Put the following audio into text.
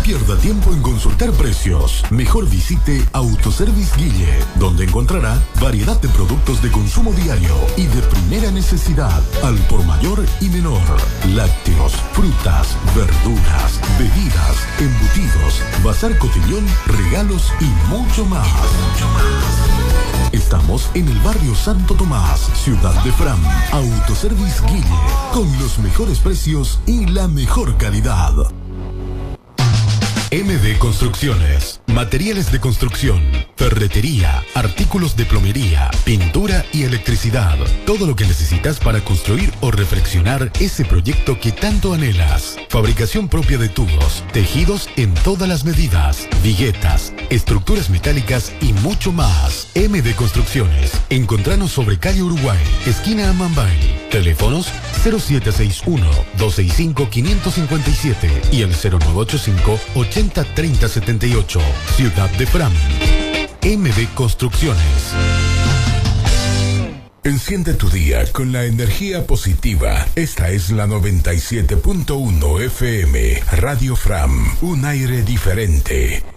pierda tiempo en consultar precios. Mejor visite Autoservice Guille, donde encontrará variedad de productos de consumo diario y de primera necesidad, al por mayor y menor. Lácteos, frutas, verduras, bebidas, embutidos, bazar cotillón, regalos y mucho más. Estamos en el barrio Santo Tomás, Ciudad de Fram. Autoservice Guille, con los mejores precios y la mejor calidad. MD Construcciones, materiales de construcción, ferretería, artículos de plomería, pintura y electricidad. Todo lo que necesitas para construir o reflexionar ese proyecto que tanto anhelas. Fabricación propia de tubos, tejidos en todas las medidas, viguetas, estructuras metálicas y mucho más. MD Construcciones. Encontranos sobre calle Uruguay, esquina Amambay. Teléfonos 0761-265-557 y el 0985-803078. Ciudad de Fram. MD Construcciones. Enciende tu día con la energía positiva. Esta es la 97.1 FM. Radio Fram. Un aire diferente.